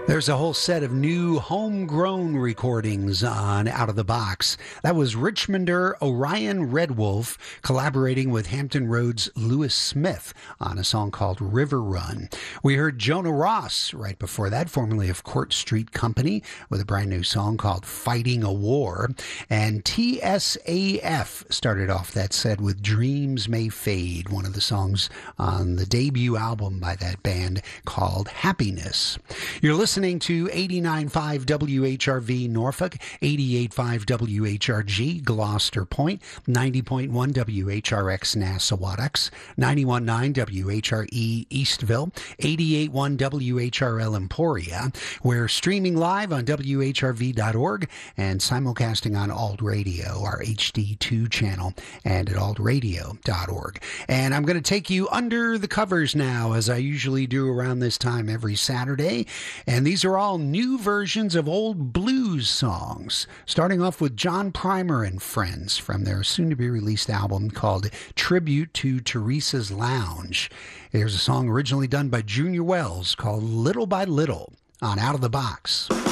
There's a whole set of new homegrown recordings on Out of the Box. That was Richmonder Orion Red Wolf collaborating with Hampton Roads Lewis Smith on a song called River Run. We heard Jonah Ross right before that, formerly of Court Street Company, with a brand new song called Fighting a War. And TSAF started off that set with Dreams May Fade, one of the songs on the debut album by that band called Happiness. You're listening to 89.5 WHRV Norfolk, 88.5 WHRG Gloucester Point, 90.1 WHRX Nassawadox, 91.9 WHRE Eastville, 88.1 WHRL Emporia. We're streaming live on WHRV.org and simulcasting on Alt Radio, our HD2 channel, and at altradio.org. And I'm going to take you under the covers now, as I usually do around this time every Saturday. And these are all new versions of old blues songs, starting off with John Primer and Friends from their soon-to-be-released album called Tribute to Teresa's Lounge. Here's a song originally done by Junior Wells called Little by Little on Out of the Box.